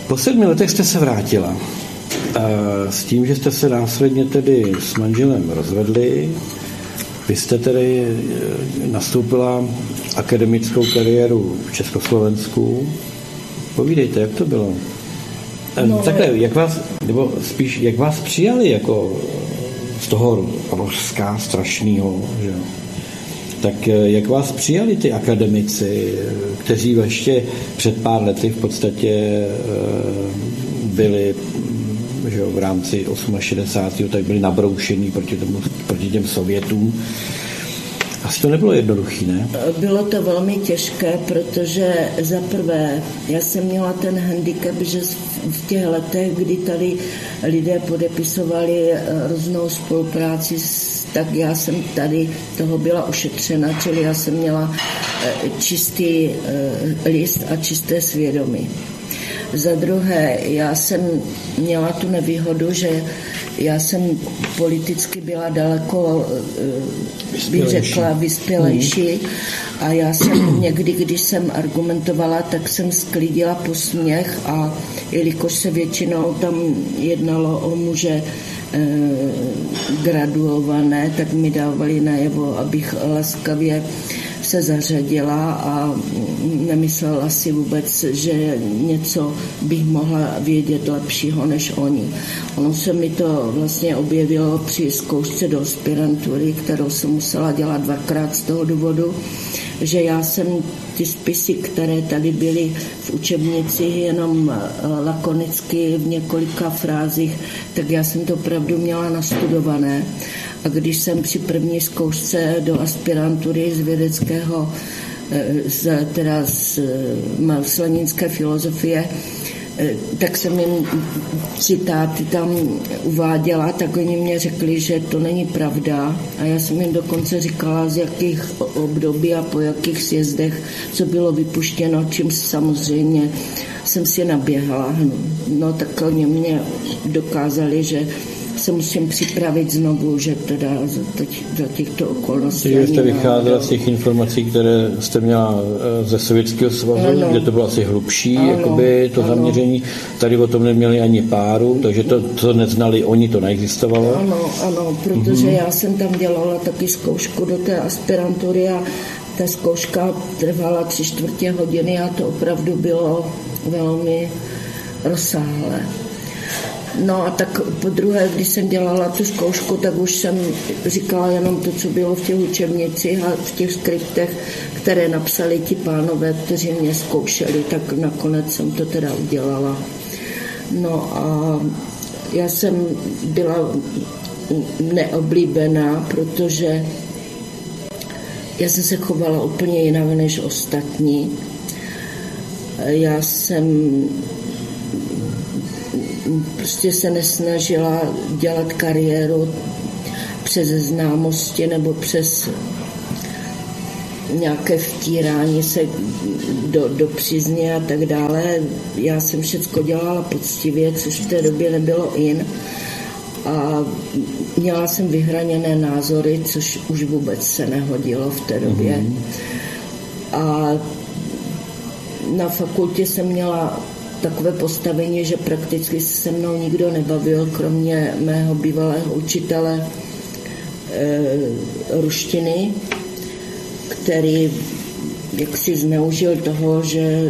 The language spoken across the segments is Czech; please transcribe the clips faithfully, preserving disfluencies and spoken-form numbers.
Po sedmi letech jste se vrátila. S tím, že jste se následně tedy s manželem rozvedli, vy jste tedy nastoupila akademickou kariéru v Československu. Povídejte, jak to bylo? No, takhle, jak vás, nebo spíš, jak vás přijali jako z toho Ruska strašného, že? Tak jak vás přijali ty akademici, kteří ještě před pár lety v podstatě byli, že v rámci šedesátého osmého tak byli nabroušení proti, tomu, proti těm Sovětům. Asi to nebylo jednoduché, ne? Bylo to velmi těžké, protože za prvé, já jsem měla ten handicap, že v těch letech, kdy tady lidé podepisovali různou spolupráci, tak já jsem tady toho byla ušetřena, čili já jsem měla čistý list a čisté svědomí. Za druhé, já jsem měla tu nevýhodu, že já jsem politicky byla daleko, bych řekla, vyspělejší a já jsem někdy, když jsem argumentovala, tak jsem sklidila posměch a jelikož se většinou tam jednalo o muže eh, graduované, tak mi dávali najevo, abych laskavě se zařadila a nemyslela si vůbec, že něco bych mohla vědět lepšího než oni. Ono se mi to vlastně objevilo při zkoušce do aspirantury, kterou jsem musela dělat dvakrát z toho důvodu, že já jsem ty spisy, které tady byly v učebnici jenom lakonicky v několika frázích, tak já jsem to opravdu měla nastudované. A když jsem při první zkoušce do aspirantury z vědeckého, z, teda z marxisticko-leninské filozofie, tak jsem jim citáty tam uváděla, tak oni mě řekli, že to není pravda. A já jsem jim dokonce říkala, z jakých období a po jakých sjezdech, co bylo vypuštěno, čím samozřejmě jsem si naběhala. No tak oni mě dokázali, že se musím připravit znovu, že teda za, za těchto okolností. Takže jste vycházela z těch informací, které jste měla ze Sovětského svazu, ano, kde to bylo asi hlubší, ano, jakoby to ano. zaměření. Tady o tom neměli ani páru, takže to, co neznali oni, to neexistovalo. Ano, ano, protože mm-hmm. já jsem tam dělala taky zkoušku do té aspirantury a ta zkouška trvala tři čtvrtě hodiny a to opravdu bylo velmi rozsáhlé. No a tak po druhé, když jsem dělala tu zkoušku, tak už jsem říkala jenom to, co bylo v těch učebnicích a v těch skriptech, které napsali ti pánové, kteří mě zkoušeli, tak nakonec jsem to teda udělala. No a já jsem byla neoblíbená, protože já jsem se chovala úplně jinak než ostatní. Já jsem prostě se nesnažila dělat kariéru přes známosti nebo přes nějaké vtírání se do, do přízně a tak dále. Já jsem všecko dělala poctivě, což v té době nebylo in. A měla jsem vyhraněné názory, což už vůbec se nehodilo v té době. Mm-hmm. A na fakultě jsem měla takové postavení, že prakticky se mnou nikdo nebavil, kromě mého bývalého učitele e, ruštiny, který jaksi zneužil toho, že,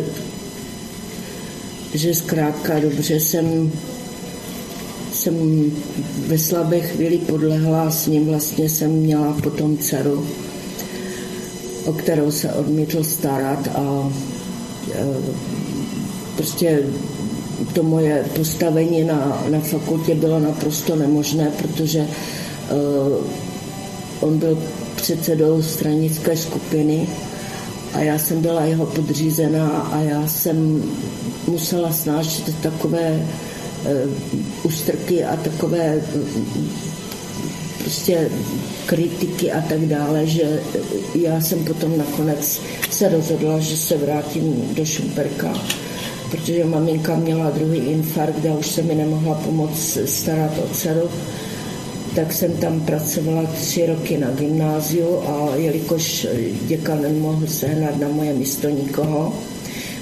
že zkrátka dobře jsem, jsem ve slabé chvíli podlehla a s ním vlastně jsem měla potom dceru, o kterou se odmítl starat a e, prostě to moje postavení na, na fakultě bylo naprosto nemožné, protože uh, on byl předsedou stranické skupiny a já jsem byla jeho podřízená a já jsem musela snášet takové uh, ústrky a takové uh, prostě kritiky a tak dále, že já jsem potom nakonec se rozhodla, že se vrátím do Šumperka, protože maminka měla druhý infarkt a už se mi nemohla pomoct starat o dceru, tak jsem tam pracovala tři roky na gymnáziu a jelikož děkan nemohl sehnat na moje místo nikoho,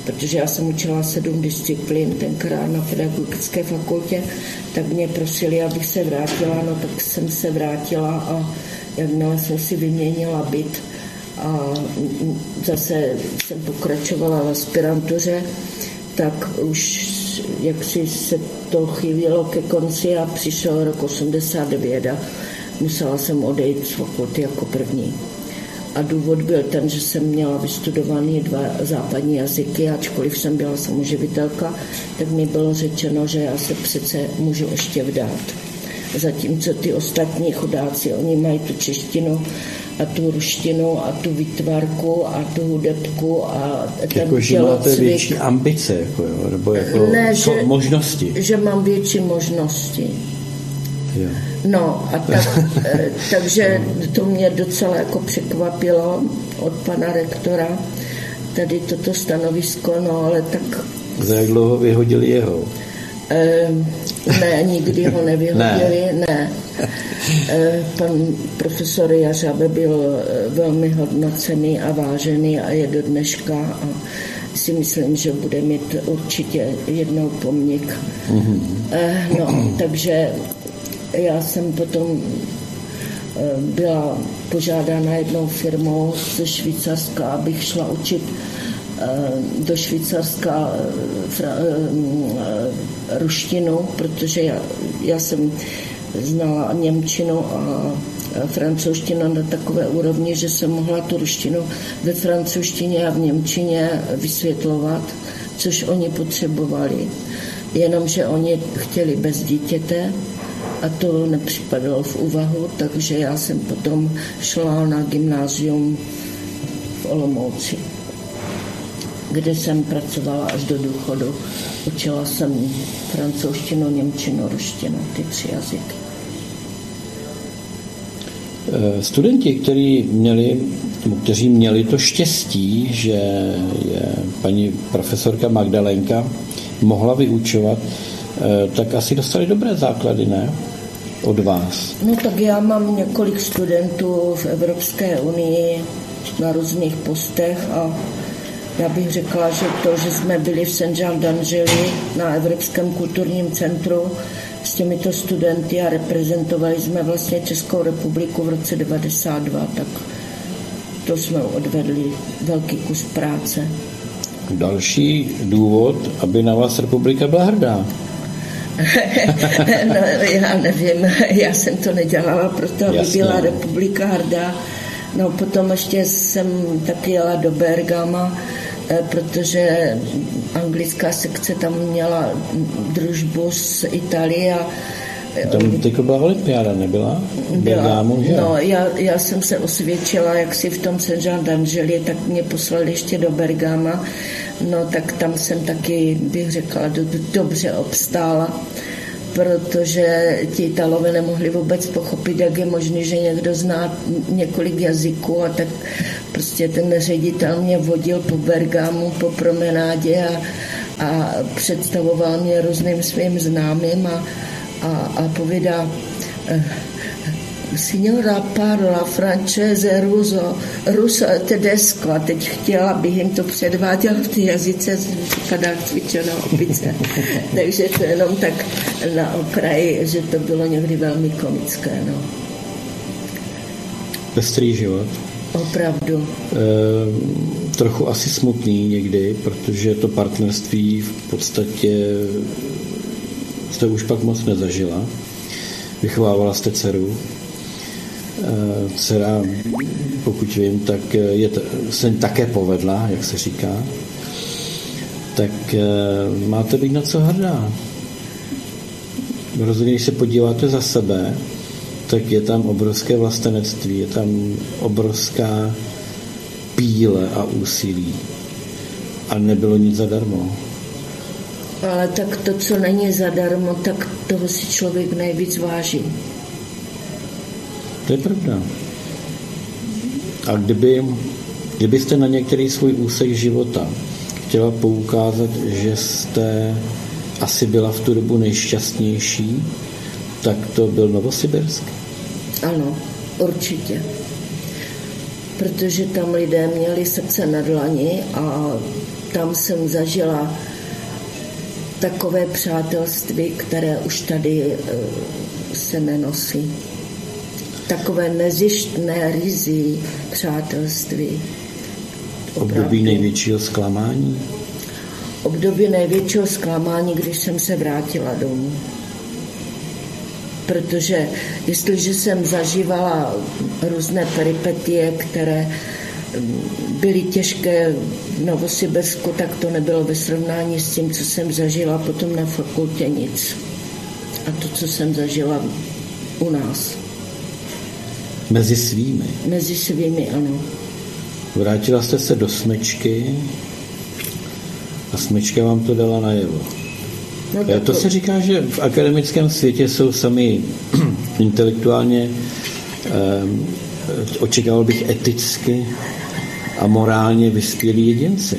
protože já jsem učila sedm disciplín tenkrát na pedagogické fakultě, tak mě prosili, abych se vrátila, no tak jsem se vrátila a jakmile jsem si vyměnila byt a zase jsem pokračovala v aspirantuře, tak už jak si se to chýlilo ke konci a přišel rok osmdesát devět a musela jsem odejít z fakulty jako první. A důvod byl ten, že jsem měla vystudovaný dva západní jazyky, ačkoliv jsem byla samoživitelka, tak mi bylo řečeno, že já se přece můžu ještě vdát. Zatímco ty ostatní chudáci, oni mají tu češtinu a tu ruštinu a tu výtvarku a tu hudebku a ten jako, že máte větší ambice, jako, jo, nebo jako ne, že, možnosti. Že mám větší možnosti. Jo. No a tak, takže to mě docela jako překvapilo od pana rektora, tady toto stanovisko, no ale tak... Za jak dlouho vyhodili jeho? E, ne, nikdy ho nevyhodili, ne. ne. E, pan profesor Jařabe byl velmi hodnocený a vážený a je do dneška a si myslím, že bude mít určitě jednou pomník. Mm-hmm. E, no, takže já jsem potom byla požádána jednou firmou ze Švýcarska, abych šla učit do Švýcarska ruštinu, protože já, já jsem znala němčinu a francouzštinu na takové úrovni, že jsem mohla tu ruštinu ve francouzštině a v němčině vysvětlovat, což oni potřebovali. Jenomže oni chtěli bez dítěte a to nepřipadalo v úvahu, takže já jsem potom šla na gymnázium v Olomouci, kde jsem pracovala až do důchodu. Učila jsem francouzštinu, němčinu, ruštinu, ty tři jazyky. Studenti, kteří měli, kteří měli to štěstí, že je paní profesorka Magdalénka mohla vyučovat, tak asi dostali dobré základy, ne? Od vás. No tak já mám několik studentů v Evropské unii na různých postech a já bych řekla, že to, že jsme byli v Saint-Jean d'Angely na Evropském kulturním centru s těmito studenty a reprezentovali jsme vlastně Českou republiku v roce devadesát dva, tak to jsme odvedli velký kus práce. Další důvod, aby na vás republika byla hrdá. No, já nevím, já jsem to nedělala, proto aby Jasně. byla republika hrdá. No potom ještě jsem taky jela do Bergama, protože anglická sekce tam měla družbu z Itálie a tam teďko byla olympiáda, nebyla? Bergámu, že? No, já, já jsem se osvědčila, jak si v tom Saint-Jean d'Angely, tak mě poslali ještě do Bergama. No, tak tam jsem taky, bych řekla, do, dobře obstála, protože ti Italové nemohli vůbec pochopit, jak je možné, že někdo zná několik jazyků a tak prostě ten ředitel mě vodil po Bergamu, po promenádě a, a představoval mě různým svým známým a A, a povídá signora parla francese, ruso, ruso tedesco a teď chtěla, bych jim to předváděl v té jazyce, vypadá cvičená opice. Takže to jenom tak na okraji, že to bylo někdy velmi komické. No. Pestrý život. Opravdu. E, trochu asi smutný někdy, protože to partnerství v podstatě jste už pak moc nezažila. Vychovávala jste dceru. Dcera, pokud vím, tak je, se také povedla, jak se říká. Tak máte být na co hrdá. Rozhodně, když se podíváte za sebe, tak je tam obrovské vlastenectví, je tam obrovská píle a úsilí. A nebylo nic zadarmo. Ale tak to, co není zadarmo, tak toho si člověk nejvíc váží. To je pravda. A kdyby, kdybyste na některý svůj úsek života chtěla poukázat, že jste asi byla v tu dobu nejšťastnější, tak to byl Novosibirsk? Ano, určitě. Protože tam lidé měli srdce na dlani a tam jsem zažila takové přátelství, které už tady se nenosí. Takové nezištné, rizí přátelství. Opravdu. Období největšího zklamání? Období největšího zklamání, když jsem se vrátila domů. Protože jestliže jsem zažívala různé peripetie, které byly těžké v Novosibirsku, tak to nebylo ve srovnání s tím, co jsem zažila potom na fakultě nic. A to, co jsem zažila u nás. Mezi svými? Mezi svými, ano. Vrátila jste se do Smečky a Smečka vám to dala najevo. No to, to se říká, že v akademickém světě jsou sami intelektuálně, eh, očekával bych eticky a morálně vyspělí jedinci.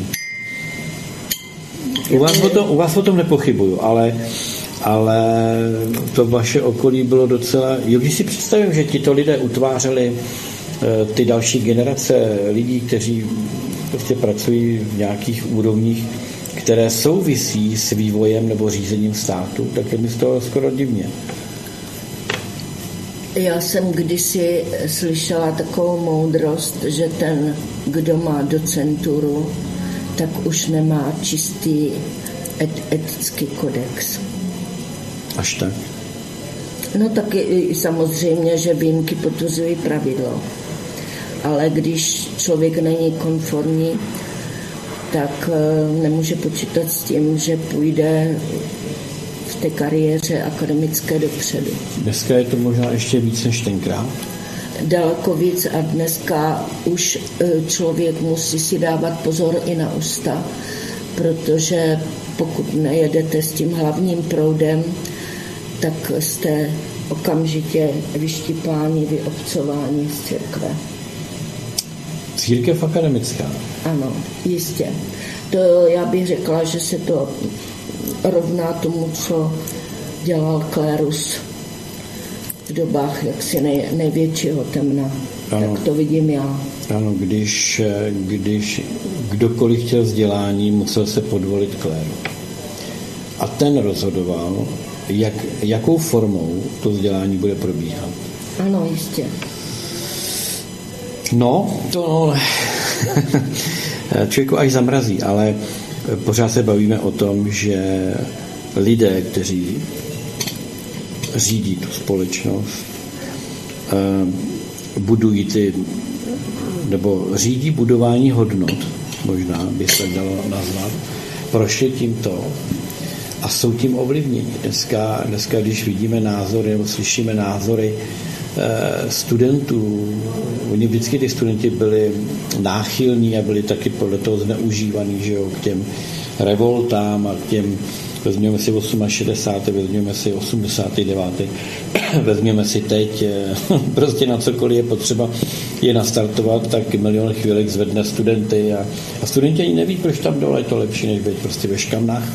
U vás o tom, u vás o tom nepochybuju, ale, ale to vaše okolí bylo docela... Jo, když si představím, že tito lidé utvářeli eh, ty další generace lidí, kteří prostě pracují v nějakých úrovních, které souvisí s vývojem nebo řízením státu, tak je mi z toho skoro divně. Já jsem kdysi slyšela takovou moudrost, že ten, kdo má docenturu, tak už nemá čistý et- etický kodex. Až tak? No tak i samozřejmě, že výjimky potvrzují pravidlo. Ale když člověk není konformní, tak nemůže počítat s tím, že půjde v té kariéře akademické dopředu. Dneska je to možná ještě víc než tenkrát? Daleko víc a dneska už člověk musí si dávat pozor i na ústa, protože pokud nejedete s tím hlavním proudem, tak jste okamžitě vyštípáni, vyobcováni z církve. Církev akademická? Ano, jistě. To já bych řekla, že se to rovná tomu, co dělal klérus v dobách jaksi nej, největšího temna. Ano. Tak to vidím já. Ano, když, když kdokoliv chtěl vzdělání, musel se podvolit kléru. A ten rozhodoval, jak, jakou formou to vzdělání bude probíhat. Ano, jistě. No, to člověku až zamrazí, ale pořád se bavíme o tom, že lidé, kteří řídí tu společnost, budují ty, nebo řídí budování hodnot, možná by se dalo nazvat, prošli tímto a jsou tím ovlivněni. Dneska, dneska když vidíme názory nebo slyšíme názory studentů, oni vždycky ty studenti byli náchylní a byli taky podle toho zneužívaný, že jo, k těm revoltám a k těm, vezměme si šedesát osm, vezměme si osmdesát devět, vezměme si teď, prostě na cokoliv je potřeba je nastartovat, tak milion chvílek zvedne studenty a, a studenti ani neví, proč tam dole je to lepší, než být prostě ve škamnách.